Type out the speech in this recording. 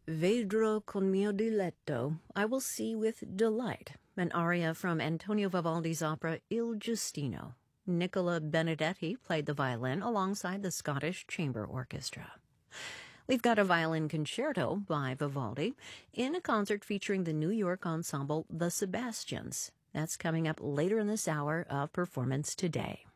Vedrò con mio diletto, I will see with delight, an aria from Antonio Vivaldi's opera Il Giustino. Nicola Benedetti played the violin alongside the Scottish Chamber Orchestra. We've got a violin concerto by Vivaldi in a concert featuring the New York ensemble The Sebastians. That's coming up later in this hour of Performance Today.